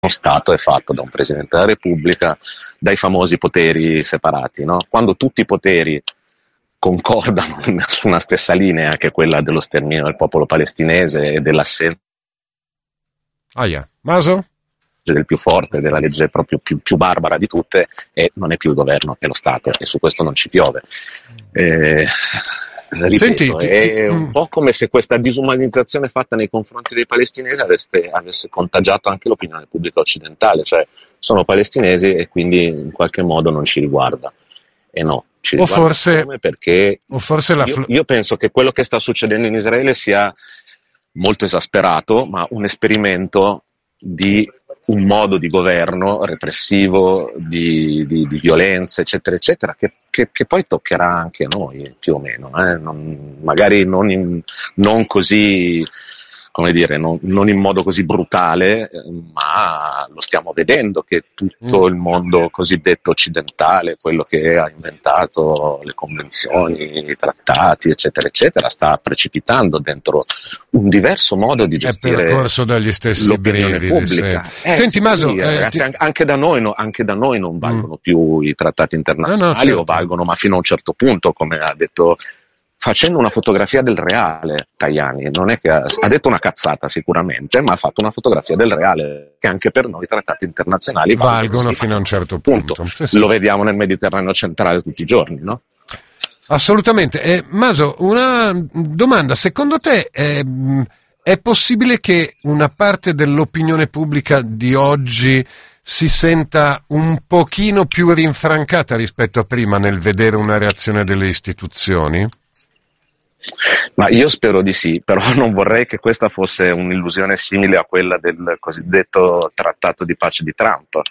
Stato è fatto da un Presidente della Repubblica, dai famosi poteri separati, no? Quando tutti i poteri concordano su una stessa linea, che è quella dello sterminio del popolo palestinese e dell'assenza Maso? del più forte, della legge proprio più barbara di tutte, e non è più il governo, è lo Stato, e su questo non ci piove. Ripeto, Senti, è un po' come se questa disumanizzazione fatta nei confronti dei palestinesi avesse contagiato anche l'opinione pubblica occidentale, cioè sono palestinesi e quindi in qualche modo non ci riguarda. E no, ci riguarda perché io penso che quello che sta succedendo in Israele sia molto esasperato, ma un esperimento di un modo di governo repressivo, di violenza, eccetera, eccetera, che poi toccherà anche a noi, più o meno, magari non così, come dire, non in modo così brutale, ma lo stiamo vedendo che tutto il mondo cosiddetto occidentale, quello che ha inventato le convenzioni, i trattati, eccetera, eccetera, sta precipitando dentro un diverso modo di gestire percorso dagli stessi l'opinione pubblica. Senti, Maso, ragazzi, anche da noi non valgono più i trattati internazionali, certo. O valgono, ma fino a un certo punto, come ha detto, facendo una fotografia del reale. Tajani non è che ha detto una cazzata sicuramente, ma ha fatto una fotografia del reale, che anche per noi i trattati internazionali valgono fino a un certo punto. Sì. Lo vediamo nel Mediterraneo centrale tutti i giorni, no? Assolutamente. Maso, una domanda: secondo te è possibile che una parte dell'opinione pubblica di oggi si senta un pochino più rinfrancata rispetto a prima nel vedere una reazione delle istituzioni? Ma io spero di sì, però non vorrei che questa fosse un'illusione simile a quella del cosiddetto trattato di pace di Trump,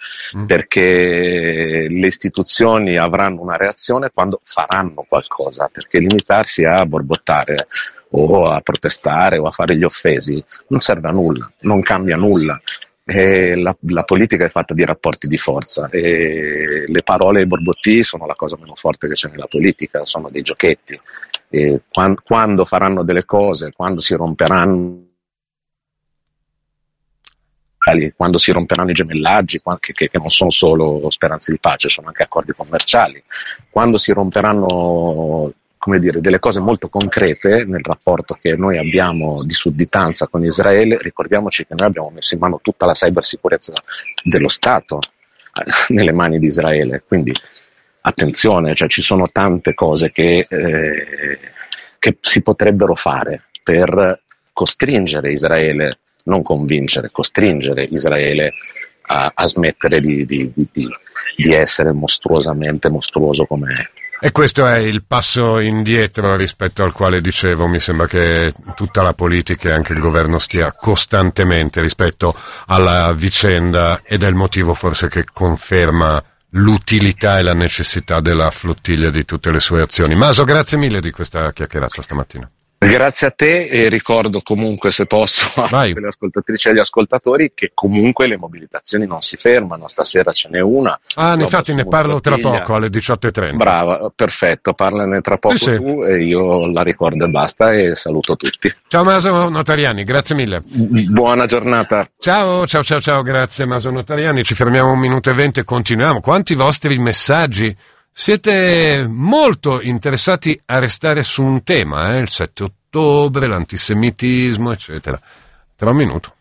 perché le istituzioni avranno una reazione quando faranno qualcosa, perché limitarsi a borbottare o a protestare o a fare gli offesi non serve a nulla, non cambia nulla. La politica è fatta di rapporti di forza e le parole e i borbotti sono la cosa meno forte che c'è nella politica, sono dei giochetti. E quando faranno delle cose, quando si romperanno i gemellaggi, che non sono solo speranze di pace, sono anche accordi commerciali, quando si romperanno, come dire, delle cose molto concrete nel rapporto che noi abbiamo di sudditanza con Israele, ricordiamoci che noi abbiamo messo in mano tutta la cybersicurezza dello Stato nelle mani di Israele, quindi attenzione, cioè ci sono tante cose che si potrebbero fare per costringere Israele, non convincere, costringere Israele a smettere di essere mostruosamente mostruoso come è. E questo è il passo indietro rispetto al quale dicevo, mi sembra che tutta la politica e anche il governo stia costantemente rispetto alla vicenda, ed è il motivo forse che conferma l'utilità e la necessità della flottiglia di tutte le sue azioni. Maso, grazie mille di questa chiacchierata stamattina. Grazie a te, e ricordo comunque, se posso, a tutte le ascoltatrici e agli ascoltatori che comunque le mobilitazioni non si fermano. Stasera ce n'è una. Infatti ne parlo tra poco, alle 18:30. Brava, perfetto, parlane tra poco tu e io la ricordo e basta, e saluto tutti. Ciao Maso Notarianni, grazie mille. Buona giornata. Ciao, grazie Maso Notarianni, ci fermiamo 1 minuto e 20 e continuiamo. Quanti vostri messaggi? Siete molto interessati a restare su un tema, il 7 ottobre, l'antisemitismo, eccetera. Tra un minuto.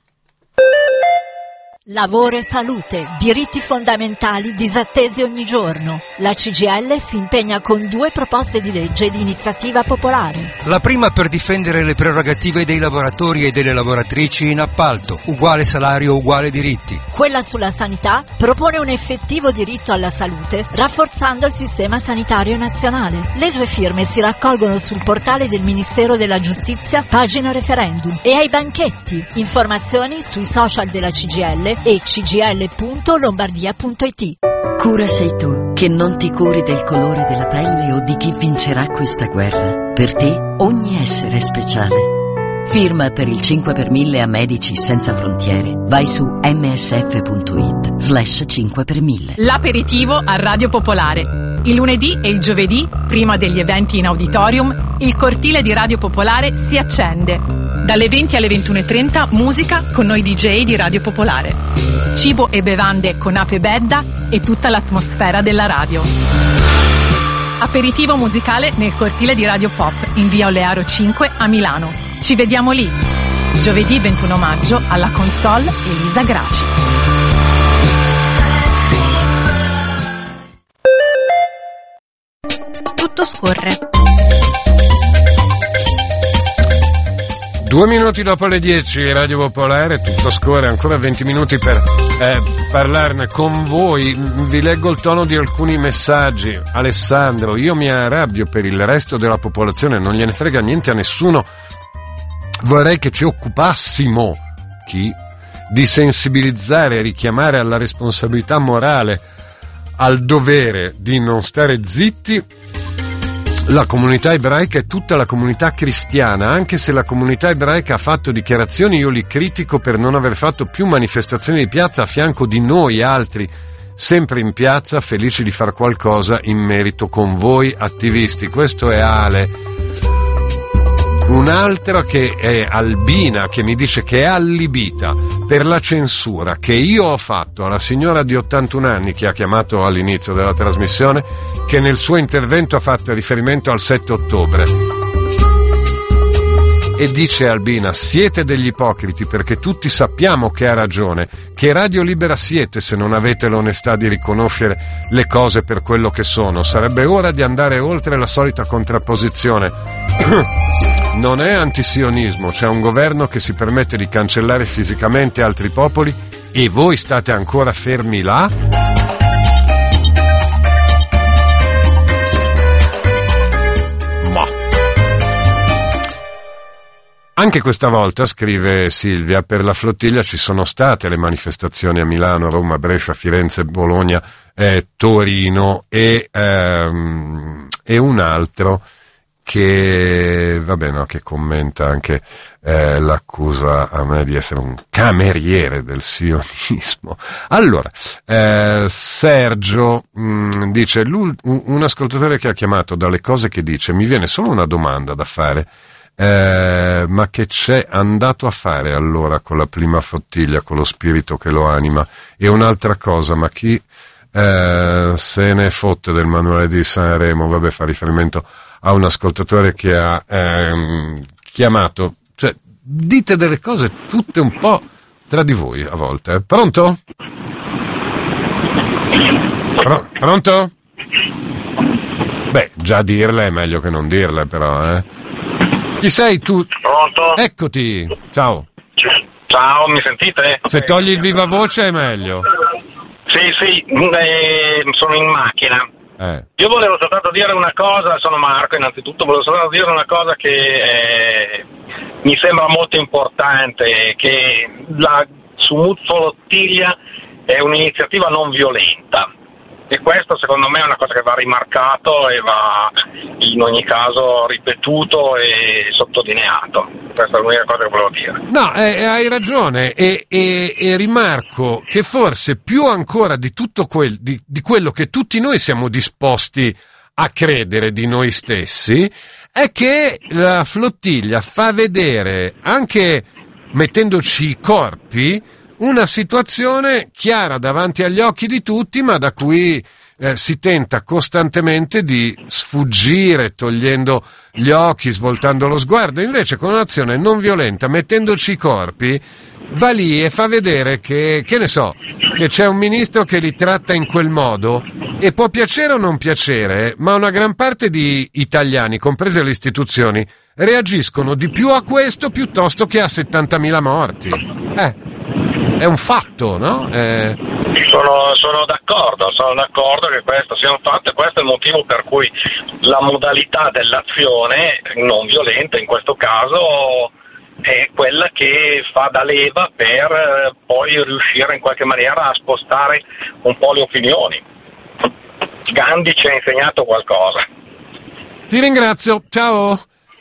Lavoro e salute, diritti fondamentali disattesi ogni giorno. La CGIL si impegna con 2 proposte di legge di iniziativa popolare. La prima per difendere le prerogative dei lavoratori e delle lavoratrici in appalto, uguale salario, uguale diritti. Quella sulla sanità propone un effettivo diritto alla salute, rafforzando il sistema sanitario nazionale. Le 2 firme si raccolgono sul portale del Ministero della Giustizia, pagina referendum, e ai banchetti. Informazioni sui social della CGIL e cgl.lombardia.it. Cura sei tu, che non ti curi del colore della pelle o di chi vincerà questa guerra. Per te ogni essere è speciale. Firma per il 5 per 1000 a Medici Senza Frontiere. Vai su msf.it/5 per 1000. L'aperitivo a Radio Popolare. Il lunedì e il giovedì, prima degli eventi in auditorium, il cortile di Radio Popolare si accende. Dalle 20 alle 21:30 musica con noi DJ di Radio Popolare. Cibo e bevande con Ape Bedda e tutta l'atmosfera della radio. Aperitivo musicale nel cortile di Radio Pop in via Olearo 5 a Milano. Ci vediamo lì. Giovedì 21 maggio alla console Elisa Graci. Tutto scorre. 2 minuti dopo le 10, Radio Popolare, tutto scorre, ancora 20 minuti per parlarne con voi. Vi leggo il tono di alcuni messaggi. Alessandro: io mi arrabbio per il resto della popolazione, non gliene frega niente a nessuno. Vorrei che ci occupassimo di sensibilizzare e richiamare alla responsabilità morale, al dovere di non stare zitti la comunità ebraica e tutta la comunità cristiana. Anche se la comunità ebraica ha fatto dichiarazioni, io li critico per non aver fatto più manifestazioni di piazza a fianco di noi altri, sempre in piazza, felici di far qualcosa in merito con voi attivisti. Questo è Ale. Un altro che è Albina, che mi dice che è allibita per la censura che io ho fatto alla signora di 81 anni che ha chiamato all'inizio della trasmissione, che nel suo intervento ha fatto riferimento al 7 ottobre. E dice Albina: siete degli ipocriti, perché tutti sappiamo che ha ragione. Che radio libera siete se non avete l'onestà di riconoscere le cose per quello che sono? Sarebbe ora di andare oltre la solita contrapposizione. Non è antisionismo, c'è un governo che si permette di cancellare fisicamente altri popoli e voi state ancora fermi là? Ma anche questa volta, scrive Silvia, per la flottiglia ci sono state le manifestazioni a Milano, Roma, Brescia, Firenze, Bologna, Torino e un altro che che commenta anche l'accusa a me di essere un cameriere del sionismo. Allora, Sergio dice: un ascoltatore che ha chiamato, dalle cose che dice mi viene solo una domanda da fare, ma che c'è andato a fare allora con la prima flottiglia, con lo spirito che lo anima? E un'altra cosa, ma chi se ne fotte del manuale di Sanremo? Vabbè, fa riferimento a un ascoltatore che ha chiamato. Cioè, dite delle cose tutte un po' tra di voi a volte. Pronto? Pronto? Beh, già dirle è meglio che non dirle, però, Chi sei tu? Pronto? Eccoti, ciao. Ciao, mi sentite? Se togli il viva voce è meglio. Sì, sono in macchina. Io volevo soltanto dire una cosa, sono Marco innanzitutto, volevo soltanto dire una cosa che mi sembra molto importante, che la Sumut Flottiglia è un'iniziativa non violenta, e questo secondo me è una cosa che va rimarcato e va in ogni caso ripetuto e sottolineato. Questa è l'unica cosa che volevo dire. No, hai ragione, e rimarco che forse più ancora di tutto di quello che tutti noi siamo disposti a credere di noi stessi, è che la flottiglia fa vedere, anche mettendoci i corpi, una situazione chiara davanti agli occhi di tutti, ma da cui si tenta costantemente di sfuggire, togliendo gli occhi, svoltando lo sguardo. Invece con un'azione non violenta, mettendoci i corpi, va lì e fa vedere che ne so, che c'è un ministro che li tratta in quel modo, e può piacere o non piacere, ma una gran parte di italiani, comprese le istituzioni, reagiscono di più a questo piuttosto che a 70.000 morti. È un fatto, no? Sono d'accordo che questo sia un fatto, e questo è il motivo per cui la modalità dell'azione non violenta in questo caso è quella che fa da leva per poi riuscire in qualche maniera a spostare un po' le opinioni. Gandhi ci ha insegnato qualcosa. Ti ringrazio, ciao.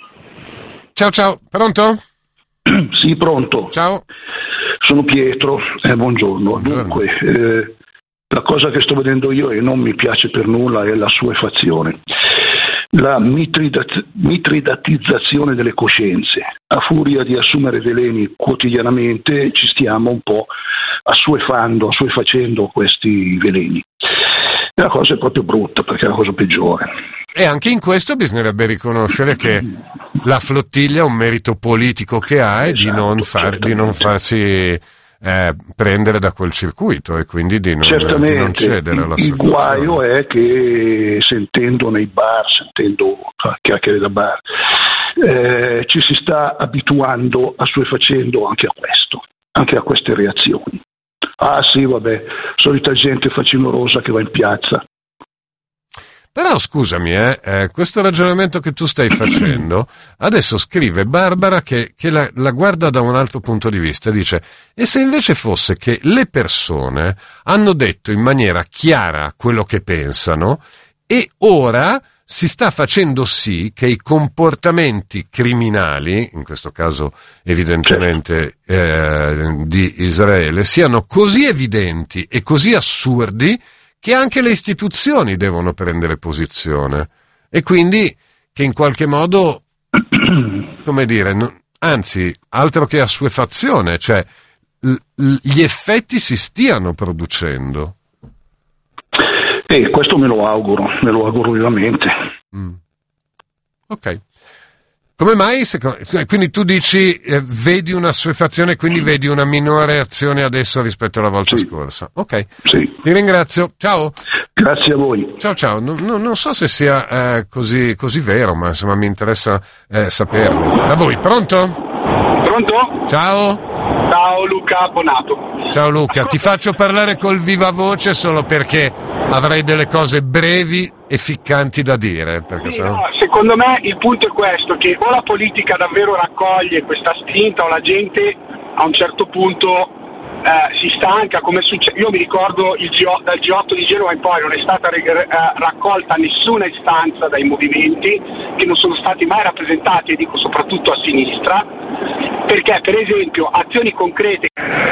Ciao, pronto? Sì, pronto. Ciao. Sono Pietro, buongiorno. Dunque, la cosa che sto vedendo io e non mi piace per nulla è la sua fazione. la mitridatizzazione delle coscienze. A furia di assumere veleni quotidianamente ci stiamo un po' assuefacendo questi veleni. La cosa è proprio brutta, perché è la cosa peggiore. E anche in questo bisognerebbe riconoscere che la flottiglia un merito politico che ha è di non farsi prendere da quel circuito e quindi di non cedere alla il guaio è che sentendo nei bar, sentendo chiacchiere da bar, ci si sta abituando, assuefacendo anche a questo, anche a queste reazioni. Ah sì, vabbè, solita gente facinorosa che va in piazza. Però scusami, questo ragionamento che tu stai facendo, adesso scrive Barbara che la guarda da un altro punto di vista, dice: e se invece fosse che le persone hanno detto in maniera chiara quello che pensano e ora si sta facendo sì che i comportamenti criminali, in questo caso evidentemente di Israele, siano così evidenti e così assurdi che anche le istituzioni devono prendere posizione e quindi che in qualche modo, come dire, anzi, altro che assuefazione, cioè gli effetti si stiano producendo. Questo me lo auguro vivamente. Ok. Come mai? Quindi tu dici vedi una assuefazione, quindi vedi una minore azione adesso rispetto alla volta scorsa. Ok. Sì. Ti ringrazio. Ciao. Grazie a voi. Ciao. Non so se sia così vero, ma insomma mi interessa saperlo. Da voi, pronto? Pronto? Ciao. Ciao Luca Bonato. Ciao Luca, ti faccio parlare col viva voce solo perché avrei delle cose brevi e ficcanti da dire. Perché sì, no, secondo me il punto è questo, che o la politica davvero raccoglie questa spinta o la gente a un certo punto si stanca, come succede. Io mi ricordo dal G8 di Genova in poi non è stata raccolta nessuna istanza dai movimenti che non sono stati mai rappresentati, e dico soprattutto a sinistra, perché per esempio azioni concrete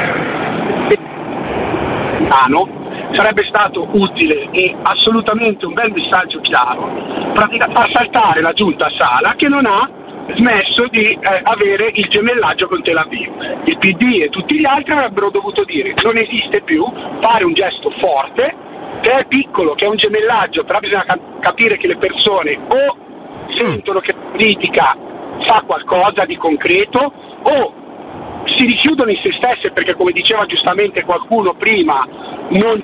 sarebbe stato utile e assolutamente un bel messaggio chiaro, far saltare la giunta Sala che non ha smesso di avere il gemellaggio con Tel Aviv. Il PD e tutti gli altri avrebbero dovuto dire: non esiste più, fare un gesto forte che è piccolo, che è un gemellaggio, però bisogna capire che le persone o sentono che la politica fa qualcosa di concreto o si richiudono in se stesse, perché come diceva giustamente qualcuno prima non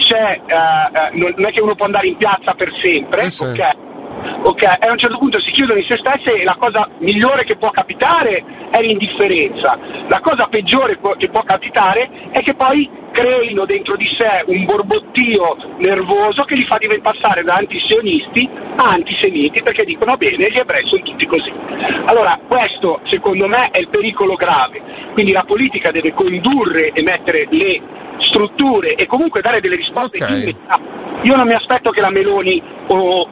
è che uno può andare in piazza per sempre, ok, e a un certo punto si chiudono in se stesse e la cosa migliore che può capitare è l'indifferenza. La cosa peggiore che può capitare è che poi creino dentro di sé un borbottio nervoso che li fa passare da antisionisti a antisemiti, perché dicono: bene, gli ebrei sono tutti così. Allora questo secondo me è il pericolo grave, quindi la politica deve condurre e mettere le strutture e comunque dare delle risposte immediate. Io non mi aspetto che la Meloni o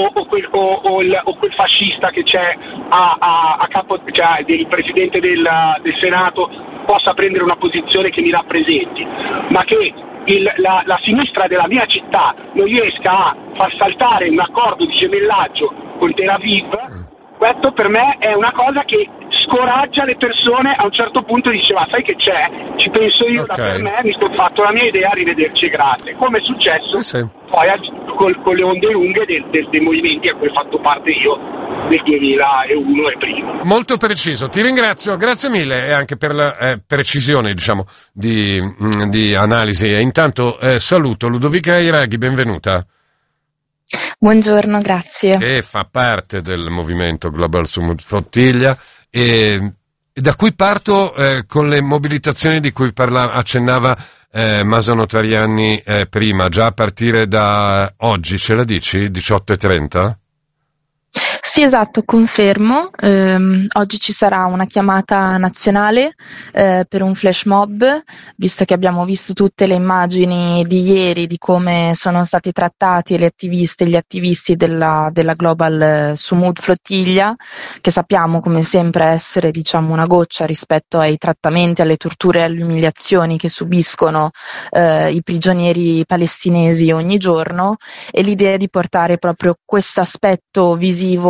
quel fascista che c'è a capo, cioè il presidente del Senato, possa prendere una posizione che mi rappresenti, ma che la sinistra della mia città non riesca a far saltare un accordo di gemellaggio con Tel Aviv. Questo per me è una cosa che scoraggia le persone. A un certo punto diceva: sai che c'è, ci penso io, da per me, mi sono fatto la mia idea, arrivederci e grazie, come è successo poi con le onde lunghe dei movimenti a cui ho fatto parte io nel 2001 e prima. Molto preciso, ti ringrazio, grazie mille e anche per la precisione, diciamo, di analisi. E intanto saluto Ludovica Airaghi, benvenuta. Buongiorno, grazie. Che fa parte del movimento Global Sumud Flottiglia e da cui parto con le mobilitazioni di cui accennava Maso Notarianni prima, già a partire da oggi, ce la dici? 18:30? Sì, esatto, confermo. Oggi ci sarà una chiamata nazionale per un flash mob, visto che abbiamo visto tutte le immagini di ieri di come sono stati trattati le attiviste e gli attivisti della Global Sumud Flottiglia, che sappiamo come sempre essere, diciamo, una goccia rispetto ai trattamenti, alle torture e alle umiliazioni che subiscono i prigionieri palestinesi ogni giorno, e l'idea di portare proprio questo aspetto visivo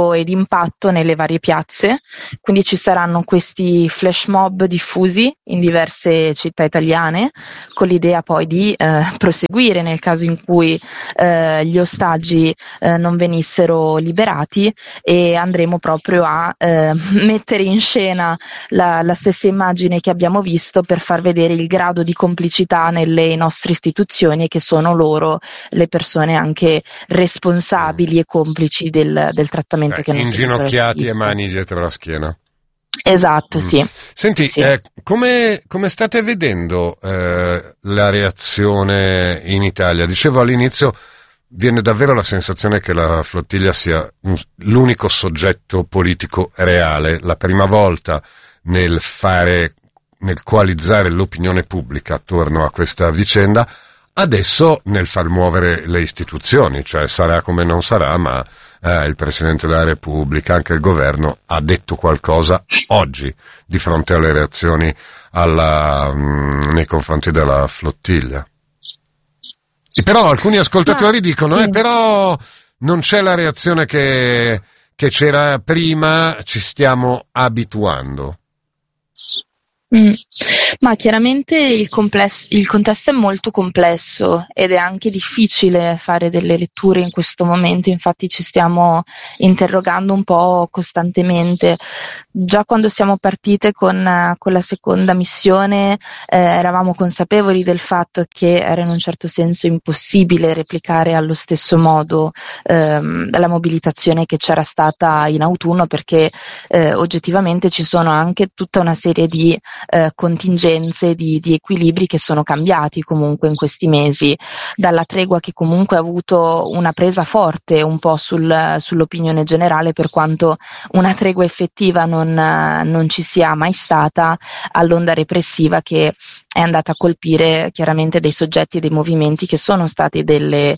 significativo e di impatto nelle varie piazze, quindi ci saranno questi flash mob diffusi in diverse città italiane, con l'idea poi di proseguire nel caso in cui gli ostaggi non venissero liberati, e andremo proprio a mettere in scena la stessa immagine che abbiamo visto, per far vedere il grado di complicità nelle nostre istituzioni, e che sono loro le persone anche responsabili e complici del trattamento che hanno subito. Inginocchiati e mani dietro la schiena. Esatto, sì. Senti, sì. Come state vedendo la reazione in Italia? Dicevo all'inizio, viene davvero la sensazione che la flottiglia sia l'unico soggetto politico reale, la prima volta nel coalizzare l'opinione pubblica attorno a questa vicenda, adesso nel far muovere le istituzioni, cioè sarà come non sarà, ma il Presidente della Repubblica, anche il governo, ha detto qualcosa oggi di fronte alle reazioni nei confronti della flottiglia. E però alcuni ascoltatori dicono, però non c'è la reazione che c'era prima, ci stiamo abituando. Ma chiaramente il contesto è molto complesso ed è anche difficile fare delle letture in questo momento, infatti ci stiamo interrogando un po' costantemente. Già quando siamo partite con la seconda missione eravamo consapevoli del fatto che era in un certo senso impossibile replicare allo stesso modo la mobilitazione che c'era stata in autunno, perché oggettivamente ci sono anche tutta una serie di contingenze, di equilibri che sono cambiati comunque in questi mesi, dalla tregua che comunque ha avuto una presa forte un po' sull'opinione generale, per quanto una tregua effettiva non ci sia mai stata, all'onda repressiva che è andata a colpire chiaramente dei soggetti e dei movimenti che sono stati degli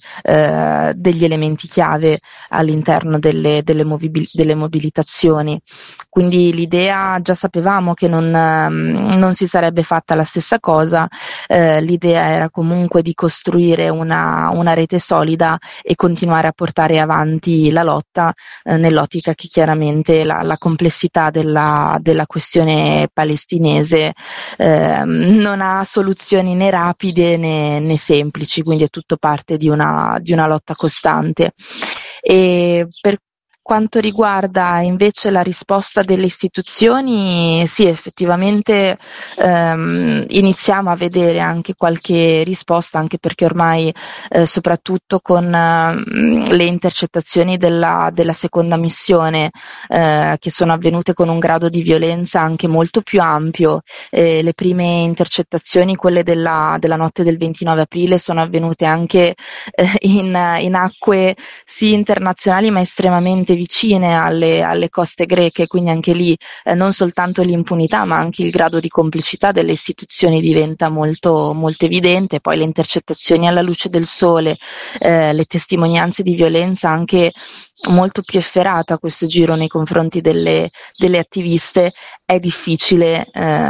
elementi chiave all'interno delle mobilitazioni. Quindi l'idea, già sapevamo che non si sarebbe fatta la stessa cosa, l'idea era comunque di costruire una rete solida e continuare a portare avanti la lotta, nell'ottica che chiaramente la complessità della questione palestinese non ha soluzioni né rapide né semplici, quindi è tutto parte di una lotta costante. E per quanto riguarda invece la risposta delle istituzioni, sì, effettivamente iniziamo a vedere anche qualche risposta, anche perché ormai soprattutto con le intercettazioni della seconda missione che sono avvenute con un grado di violenza anche molto più ampio, le prime intercettazioni, quelle della notte del 29 aprile, sono avvenute anche in acque sì internazionali ma estremamente vicine alle coste greche, quindi anche lì non soltanto l'impunità ma anche il grado di complicità delle istituzioni diventa molto, molto evidente. Poi le intercettazioni alla luce del sole, le testimonianze di violenza anche molto più efferata a questo giro nei confronti delle attiviste, è difficile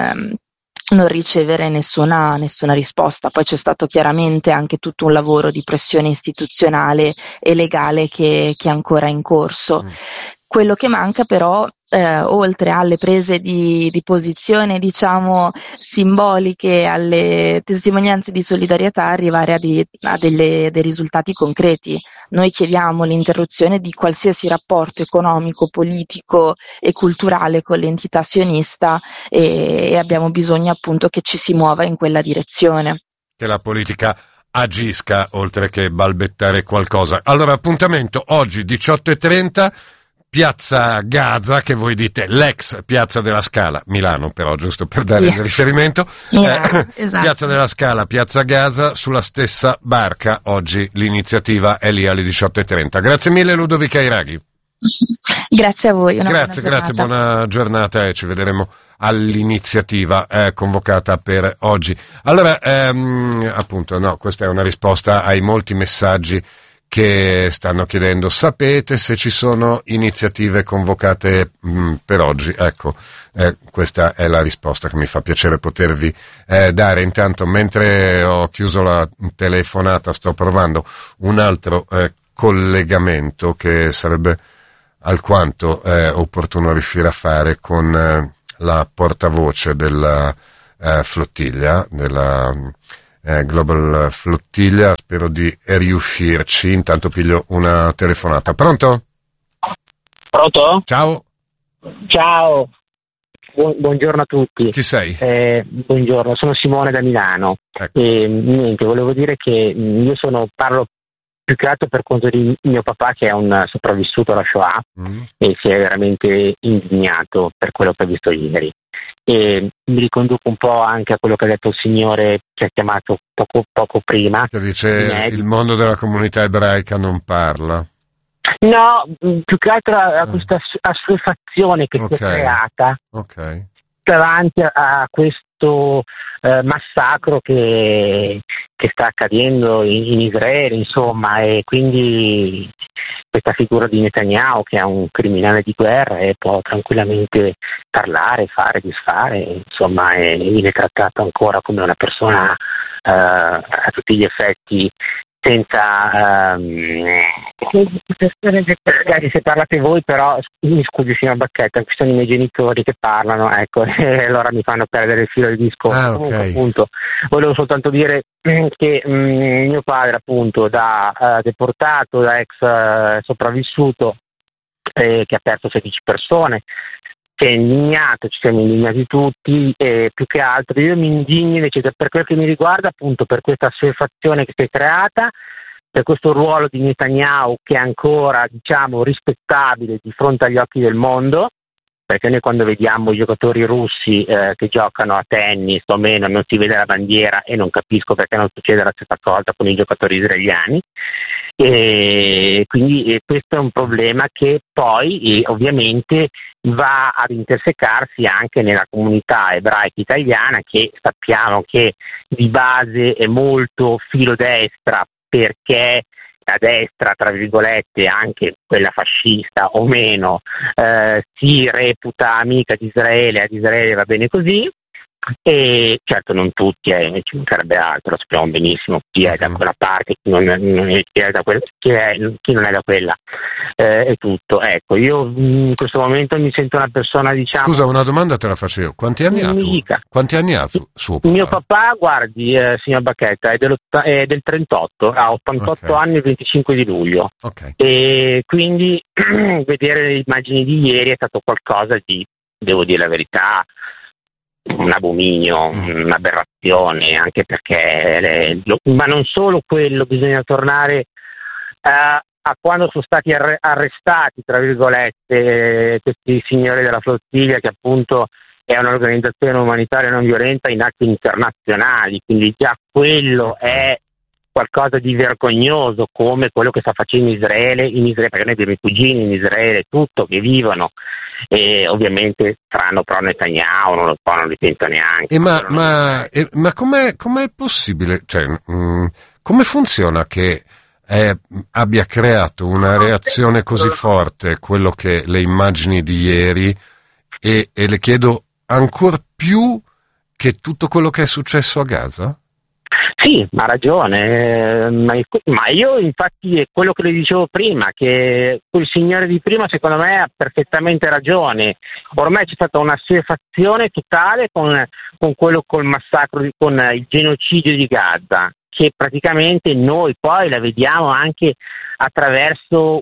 non ricevere nessuna risposta. Poi c'è stato chiaramente anche tutto un lavoro di pressione istituzionale e legale che è ancora in corso. Quello che manca però, oltre alle prese di posizione diciamo simboliche, alle testimonianze di solidarietà, arrivare a dei risultati concreti. Noi chiediamo l'interruzione di qualsiasi rapporto economico, politico e culturale con l'entità sionista e abbiamo bisogno appunto che ci si muova in quella direzione. Che la politica agisca oltre che balbettare qualcosa. Allora, appuntamento oggi 18:30. Piazza Gaza, che voi dite l'ex Piazza della Scala, Milano però, giusto per dare il riferimento, esatto. Piazza della Scala, Piazza Gaza, sulla stessa barca, oggi l'iniziativa è lì alle 18:30. Grazie mille Ludovica Iraghi. Grazie a voi, grazie, buona giornata e ci vedremo all'iniziativa convocata per oggi. Allora, appunto, no, questa è una risposta ai molti messaggi che stanno chiedendo, sapete se ci sono iniziative convocate per oggi? Ecco, questa è la risposta che mi fa piacere potervi dare. Intanto, mentre ho chiuso la telefonata, sto provando un altro collegamento che sarebbe alquanto è opportuno riuscire a fare con la portavoce della flottiglia, della Global Flottiglia. Spero di riuscirci. Intanto piglio una telefonata. Pronto? Pronto? Ciao. Ciao. Buongiorno a tutti. Chi sei? Buongiorno, sono Simone da Milano. Ecco. Niente, volevo dire che io parlo più che altro per conto di mio papà, che è un sopravvissuto alla Shoah e si è veramente indignato per quello che ha visto ieri. E mi riconduco un po' anche a quello che ha detto il signore che ha chiamato poco prima. Che dice il mondo della comunità ebraica non parla. No, più che altro a questa assuefazione che si è creata davanti a questo massacro che sta accadendo in Israele, insomma, e quindi questa figura di Netanyahu, che è un criminale di guerra e può tranquillamente parlare, fare, disfare, insomma, e viene trattato ancora come una persona a tutti gli effetti senza magari se parlate voi, però mi scusi signor Bacchetta, qui sono i miei genitori che parlano, ecco, e allora mi fanno perdere il filo del discorso. Comunque, appunto, volevo soltanto dire che mio padre, appunto, da deportato, da ex sopravvissuto, che ha perso 16 persone, si è indignato, ci siamo indignati tutti, e più che altro io mi indigno invece per quel che mi riguarda, appunto, per questa assuefazione che si è creata, per questo ruolo di Netanyahu che è ancora, diciamo, rispettabile di fronte agli occhi del mondo, perché noi quando vediamo i giocatori russi che giocano a tennis o meno non si vede la bandiera, e non capisco perché non succede la stessa cosa con i giocatori israeliani. E quindi questo è un problema che poi ovviamente va ad intersecarsi anche nella comunità ebraica italiana, che sappiamo che di base è molto filo destra, perché la destra, tra virgolette, anche quella fascista o meno, si reputa amica di Israele, ad Israele va bene così. E certo non tutti, ci mancherebbe altro, lo sappiamo benissimo chi è da quella parte, chi non è da quella, è tutto. Ecco, io in questo momento mi sento una persona, diciamo. Scusa, una domanda te la faccio io. Quanti anni ha suo papà? Mio papà, guardi, signor Bacchetta, è del 38, ha 88 anni il 25 di luglio. E quindi vedere le immagini di ieri è stato qualcosa di, devo dire la verità, un abominio, un'aberrazione, anche perché ma non solo quello, bisogna tornare a quando sono stati arrestati, tra virgolette, questi signori della flottiglia, che appunto è un'organizzazione umanitaria non violenta in atti internazionali, quindi già quello è qualcosa di vergognoso, come quello che sta facendo Israele, perché noi abbiamo i cugini in Israele, tutto, che vivono, e ovviamente saranno pro Netanyahu, non li sento neanche. Ma com'è possibile, cioè, come funziona che abbia creato una reazione così forte quello che le immagini di ieri, e le chiedo ancor più che tutto quello che è successo a Gaza? Sì, ha ragione, ma io infatti è quello che le dicevo prima, che quel signore di prima secondo me ha perfettamente ragione. Ormai c'è stata una assuefazione totale con col massacro, con il genocidio di Gaza, che praticamente noi poi la vediamo anche attraverso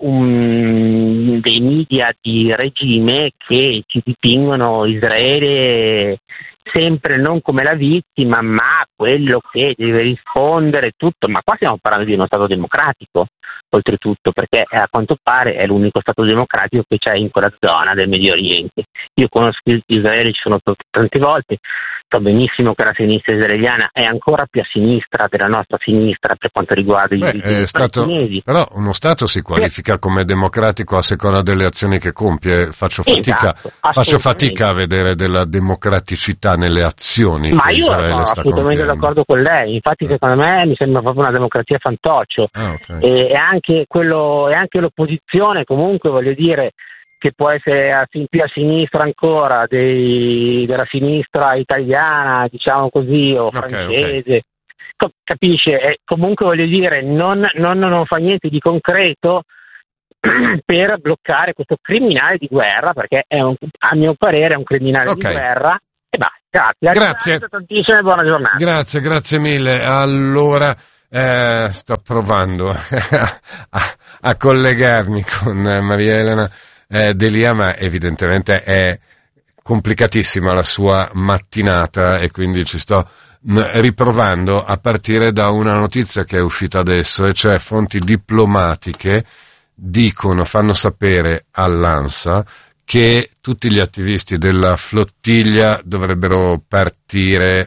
dei media di regime che ci dipingono Israele sempre non come la vittima, ma quello che deve rispondere tutto. Ma qua stiamo parlando di uno Stato democratico, oltretutto, perché a quanto pare è l'unico Stato democratico che c'è in quella zona del Medio Oriente. Io conosco Israele, ci sono tante volte, so benissimo che la sinistra israeliana è ancora più a sinistra della nostra sinistra per quanto riguarda i palestinesi. Però uno Stato si qualifica come democratico a seconda delle azioni che compie. Faccio fatica a vedere della democraticità nelle azioni. Ma che io Israele sono sta assolutamente compiendo. d'accordo con lei, infatti secondo me mi sembra proprio una democrazia fantoccio. E anche l'opposizione, comunque, voglio dire, che può essere più a sinistra ancora della sinistra italiana, diciamo così, o francese. Capisce? Comunque, voglio dire, non fa niente di concreto per bloccare questo criminale di guerra, perché a mio parere è un criminale di guerra. E basta, grazie tantissimo e buona giornata. Grazie mille. Allora sto provando a collegarmi con Maria Elena D'Elia, ma evidentemente è complicatissima la sua mattinata e quindi ci sto riprovando a partire da una notizia che è uscita adesso, e cioè fonti diplomatiche fanno sapere all'ANSA che tutti gli attivisti della flottiglia dovrebbero partire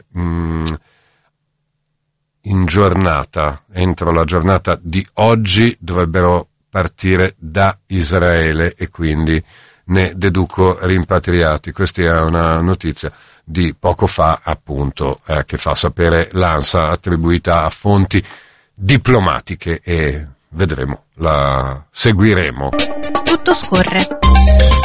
in giornata, entro la giornata di oggi dovrebbero partire da Israele e quindi ne deduco rimpatriati. Questa è una notizia di poco fa, appunto, che fa sapere l'ANSA, attribuita a fonti diplomatiche, e vedremo, la seguiremo. Tutto scorre.